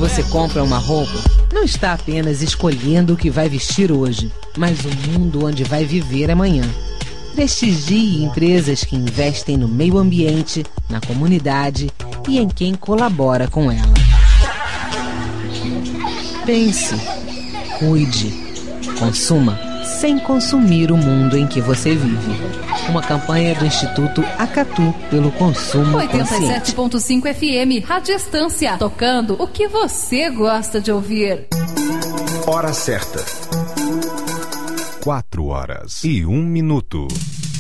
você compra uma roupa, não está apenas escolhendo o que vai vestir hoje, mas o mundo onde vai viver amanhã. Prestigie empresas que investem no meio ambiente, na comunidade e em quem colabora com ela. Pense, cuide, consuma sem consumir o mundo em que você vive. Uma campanha do Instituto Acatu pelo consumo consciente. 87.5 FM, Rádio Estância, tocando o que você gosta de ouvir. Hora certa. 4 horas e 1 minuto.